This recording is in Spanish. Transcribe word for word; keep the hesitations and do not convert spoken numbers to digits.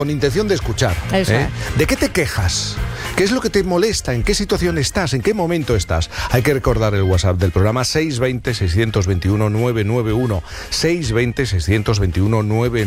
con intención de escuchar. Eso ¿eh? es. ¿De qué te quejas? ¿Qué es lo que te molesta? ¿En qué situación estás? ¿En qué momento estás? Hay que recordar el WhatsApp del programa seis dos cero, seis dos uno, nueve nueve uno, seis dos cero, seis dos uno, nueve nueve uno.